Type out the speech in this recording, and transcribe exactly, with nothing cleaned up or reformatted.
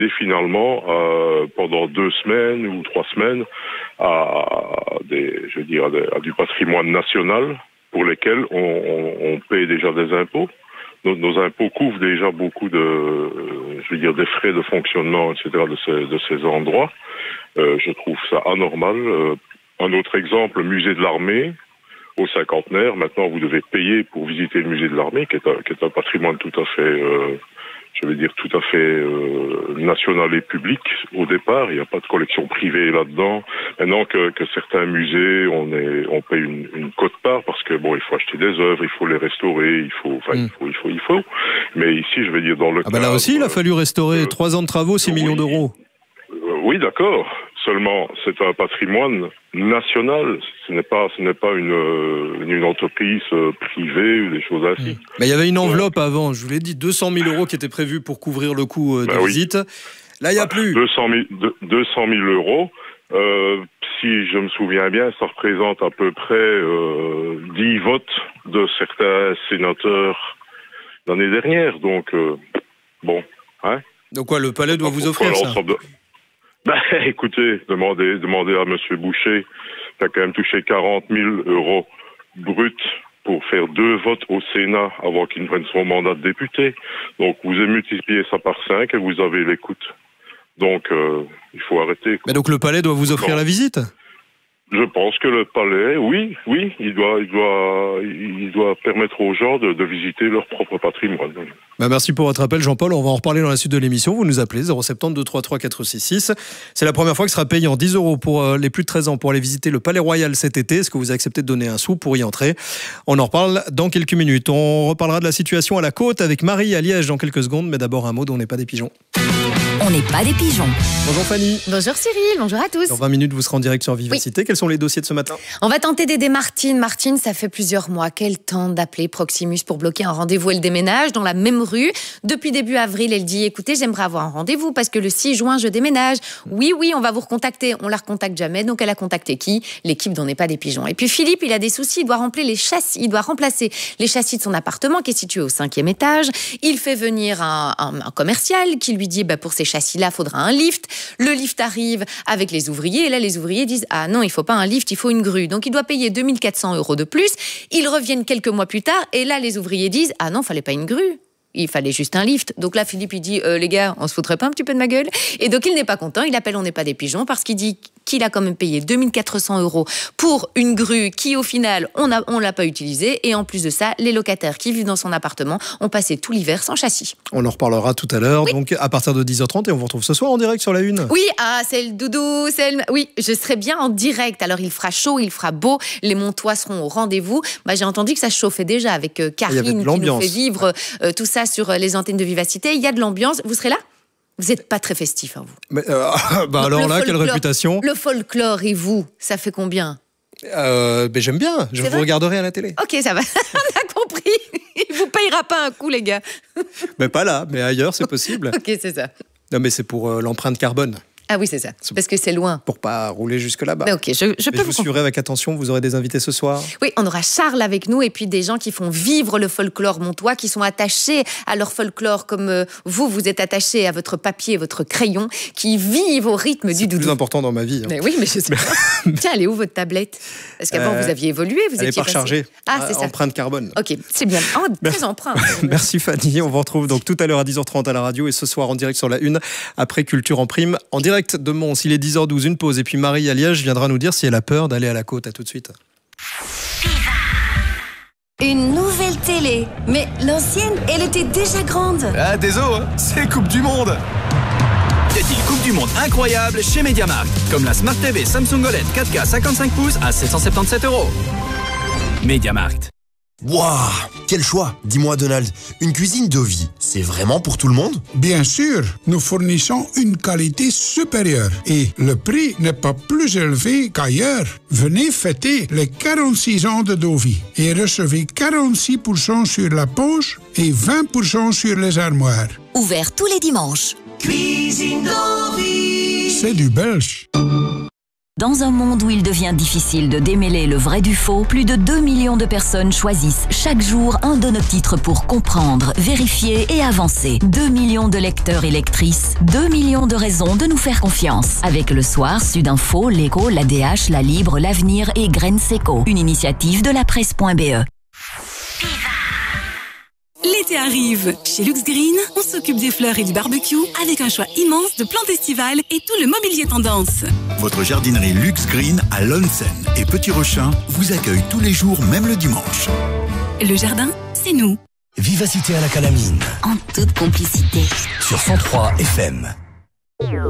et finalement, euh, pendant deux semaines ou trois semaines, à des, je veux dire, à, des, à du patrimoine national pour lesquels on, on, on paye déjà des impôts. Nos, nos impôts couvrent déjà beaucoup de, je veux dire, des frais de fonctionnement, et cetera de ces, de ces endroits. Euh, je trouve ça anormal. Euh, un autre exemple, le musée de l'armée. Au cinquantenaire, maintenant vous devez payer pour visiter le musée de l'armée, qui est un, qui est un patrimoine tout à fait, euh, je vais dire tout à fait euh, national et public. Au départ, il n'y a pas de collection privée là-dedans. Maintenant que, que certains musées, on est, on paye une, une quote-part parce que bon, il faut acheter des œuvres, il faut les restaurer, il faut, enfin, mm. il faut, il faut, il faut. Mais ici, je vais dire dans le. Ah bah là aussi, il a fallu restaurer trois euh, ans de travaux, six millions d'euros. Euh, oui, d'accord. Seulement, c'est un patrimoine national. Ce n'est pas, ce n'est pas une, une entreprise privée ou des choses ainsi. Mmh. Mais il y avait une enveloppe ouais. avant, je vous l'ai dit, deux cent mille euros qui était prévue pour couvrir le coût de ben visite. Oui. Là, il n'y a plus. deux cent mille euros. Euh, si je me souviens bien, ça représente à peu près euh, dix votes de certains sénateurs l'année dernière. Donc, euh, bon. Hein. Donc quoi, le palais doit vous offrir ça? Ben, écoutez, demandez, demandez à Monsieur Boucher, qui a quand même touché quarante mille euros bruts pour faire deux votes au Sénat avant qu'il ne prenne son mandat de député. Donc, vous multipliez ça par cinq et vous avez l'écoute. Donc, euh, il faut arrêter. Quoi. Mais donc, le palais doit vous offrir non. la visite? Je pense que le palais, oui, oui, il doit, il doit, il doit permettre aux gens de, de visiter leur propre patrimoine. Bah merci pour votre appel, Jean-Paul. On va en reparler dans la suite de l'émission. Vous nous appelez zéro sept zéro deux trois trois quatre six six. C'est la première fois que sera payant dix euros pour les plus de treize ans pour aller visiter le Palais Royal cet été. Est-ce que vous acceptez de donner un sou pour y entrer? On en reparle dans quelques minutes. On reparlera de la situation à la côte avec Marie à Liège dans quelques secondes. Mais d'abord un mot dont on n'est pas des pigeons. On n'est pas des pigeons. Bonjour Fanny. Bonjour Cyril, bonjour à tous. Dans vingt minutes, vous serez en direct sur Vivacité. Oui. Quels sont les dossiers de ce matin? On va tenter d'aider Martine. Martine, ça fait plusieurs mois qu'elle tente d'appeler Proximus pour bloquer un rendez-vous. Elle déménage dans la même rue. Depuis début avril, elle dit « Écoutez, j'aimerais avoir un rendez-vous parce que le six juin, je déménage. Oui, oui, on va vous recontacter. » On la recontacte jamais. Donc, elle a contacté qui? L'équipe d'On n'est pas des pigeons. Et puis Philippe, il a des soucis. Il doit remplir les châssis. Il doit remplacer les châssis de son appartement qui est situé au cinquième étage. Il fait venir un, un, un commercial qui lui dit bah, « Pour ces châssis-là, il faudra un lift. » Le lift arrive avec les ouvriers. Et là, les ouvriers disent « Ah non, il faut pas un lift, il faut une grue. » Donc, il doit payer deux mille quatre cents euros de plus. Ils reviennent quelques mois plus tard. Et là, les ouvriers disent « Ah non, il fallait pas une grue. Il fallait juste un lift. » Donc là, Philippe, il dit euh, « Les gars, on se foutrait pas un petit peu de ma gueule ?» Et donc, il n'est pas content. Il appelle On n'est pas des pigeons parce qu'il dit qu'il a quand même payé deux mille quatre cents euros pour une grue qui, au final, on ne on l'a pas utilisée. Et en plus de ça, les locataires qui vivent dans son appartement ont passé tout l'hiver sans châssis. On en reparlera tout à l'heure, oui. donc à partir de dix heures trente. Et on vous retrouve ce soir en direct sur la une. Oui, ah, c'est le doudou. C'est le... Oui, je serai bien en direct. Alors, il fera chaud, il fera beau. Les Montois seront au rendez-vous. Bah, j'ai entendu que ça se chauffait déjà avec euh, Karine qui nous fait vivre euh, tout ça sur euh, les antennes de Vivacité. Il y a de l'ambiance. Vous serez là? Vous n'êtes pas très festif, hein, vous. Mais, euh, bah alors là, quelle réputation. Le folklore et vous, ça fait combien? euh, ben J'aime bien, je vous regarderai à la télé. Ok, ça va, on a compris. Il ne vous payera pas un coup, les gars. Mais pas là, mais ailleurs, c'est possible. Ok, c'est ça. Non, mais c'est pour euh, l'empreinte carbone. Ah oui, c'est ça, parce que c'est loin. Pour pas rouler jusque là-bas. Ben ok, je, je peux je vous suivrai avec attention, vous aurez des invités ce soir. Oui, on aura Charles avec nous et puis des gens qui font vivre le folklore montois, qui sont attachés à leur folklore comme euh, vous, vous êtes attachés à votre papier, votre crayon, qui vivent au rythme du doudou. C'est le plus important dans ma vie. Hein. Mais oui, mais je sais pas. Tiens, elle est où votre tablette? Parce qu'avant, euh, vous aviez évolué, vous elle étiez est pas rechargée. Ah, c'est ça. Empreinte carbone. Ok, c'est bien. Oh, très empreinte. Merci Fanny, on vous retrouve donc tout à l'heure à dix heures trente à la radio et ce soir en direct sur la une, après Culture en prime, en direct de Mons. Il est dix heures douze, une pause. Et puis Marie à Liège viendra nous dire si elle a peur d'aller à la côte. À tout de suite. Une nouvelle télé. Mais l'ancienne, elle était déjà grande. Ah, désolé, hein, c'est Coupe du Monde. Y a-t-il Coupe du Monde incroyable chez MediaMarkt? Comme la Smart T V Samsung O L E D quatre K cinquante-cinq pouces à sept cent soixante-dix-sept euros. MediaMarkt. Waouh, quel choix! Dis-moi Donald, une cuisine de vie, c'est vraiment pour tout le monde? Bien sûr, nous fournissons une qualité supérieure et le prix n'est pas plus élevé qu'ailleurs. Venez fêter les quarante-six ans de Dovi et recevez quarante-six pour cent sur la poche et vingt pour cent sur les armoires. Ouvert tous les dimanches. Cuisine Dovi, c'est du belge. Dans un monde où il devient difficile de démêler le vrai du faux, plus de deux millions de personnes choisissent chaque jour un de nos titres pour comprendre, vérifier et avancer. deux millions de lecteurs et lectrices, deux millions de raisons de nous faire confiance. Avec Le Soir, Sudinfo, L'Écho, l'A D H, La Libre, L'Avenir et Graines Seco. Une initiative de la presse.be. L'été arrive. Chez Lux Green, on s'occupe des fleurs et du barbecue avec un choix immense de plantes estivales et tout le mobilier tendance. Votre jardinerie Lux Green à Lonsen et Petit Rochin vous accueille tous les jours, même le dimanche. Le jardin, c'est nous. Vivacité à la calamine. En toute complicité. Sur cent trois F M.